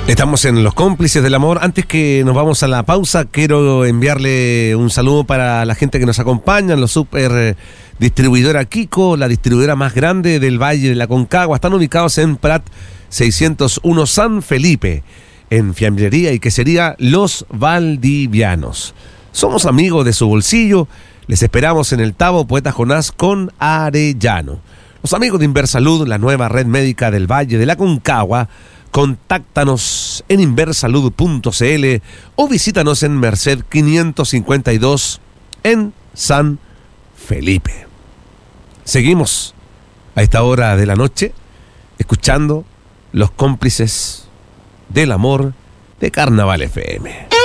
Estamos en Los Cómplices del Amor. Antes que nos vamos a la pausa, quiero enviarle un saludo para la gente que nos acompaña, los super distribuidora Kiko, la distribuidora más grande del Valle de la Concagua. Están ubicados en Prat 601 San Felipe, en fiambrería y quesería Los Valdivianos. Somos amigos de su bolsillo. Les esperamos en el Tabo Poeta Jonás con Arellano. Los amigos de Inversalud, la nueva red médica del Valle de la Concagua. Contáctanos en inversalud.cl o visítanos en Merced 552 en San Felipe. Seguimos a esta hora de la noche escuchando Los Cómplices del Amor de Carnaval FM.